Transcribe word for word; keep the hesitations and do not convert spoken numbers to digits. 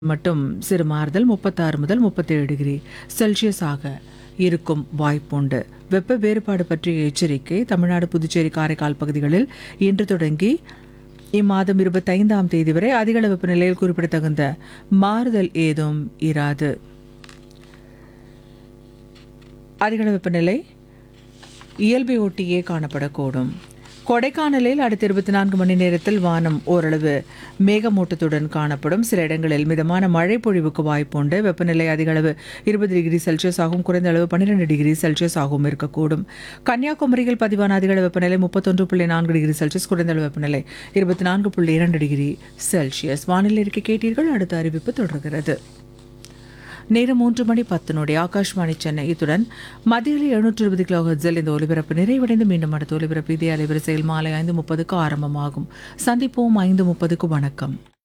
மட்டும் சிறு மாறுதல் முப்பத்தாறு முதல் முப்பத்தேழு டிகிரி செல்சியஸாக இருக்கும் வாய்ப்புண்டு. வெப்ப வேறுபாடு பற்றிய எச்சரிக்கை தமிழ்நாடு, புதுச்சேரி, காரைக்கால் பகுதிகளில் இன்று தொடங்கி இம்மாதம் இருபத்தைந்தாம் தேதி வரை அதிகள வெப்பநிலையில் குறிப்பிடத்தகுந்த மாறுதல் ஏதும் இராது. அதிகள வெப்பநிலை இயல்பை ஒட்டியே காணப்படக்கூடும். கொடைக்கானலில் அடுத்த இருபத்தி நான்கு மணி நேரத்தில் வானம் ஓரளவு மேகமூட்டத்துடன் காணப்படும். சில இடங்களில் மிதமான மழை பொழிவுக்கு வாய்ப்புண்டு. வெப்பநிலை அதிக அளவு இருபது டிகிரி செல்சியஸ் ஆகும், குறைந்த அளவு பன்னிரண்டு டிகிரி செல்சியஸ் ஆகவும் இருக்கக்கூடும். கன்னியாகுமரியில் பதிவான அதிக அளவு வெப்பநிலை முப்பத்தொன்று புள்ளி நான்கு டிகிரி செல்சியஸ், குறைந்த அளவு வெப்பநிலை இருபத்தி நான்கு புள்ளி இரண்டு டிகிரி செல்சியஸ். வானிலை இருக்க கேட்டீர்கள். அடுத்த அறிவிப்பு தொடர்கிறது. நேரம் மூன்று மணி பத்து நொடி. ஆகாஷ்வாணி சென்னை. இத்துடன் மத்தியில் எழுநூற்று இருபது கிலோ ஹெர்ட்ஸில் இந்த ஒலிபரப்பு நிறைவடைந்து மீண்டும் அடுத்த ஒலிபரப்பு இதே அலைவரிசையில் மாலை ஐந்து முப்பதுக்கு ஆரம்பமாகும். சந்திப்போம் ஐந்து முப்பதுக்கு. வணக்கம்.